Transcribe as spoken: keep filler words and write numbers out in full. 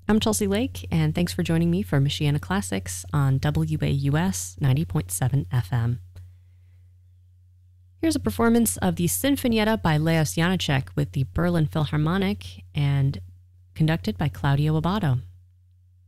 I'm Chelsea Lake, and thanks for joining me for Michiana Classics on W A U S ninety point seven F M. Here's a performance of the Sinfonietta by Leos Janáček with the Berlin Philharmonic and conducted by Claudio Abbado.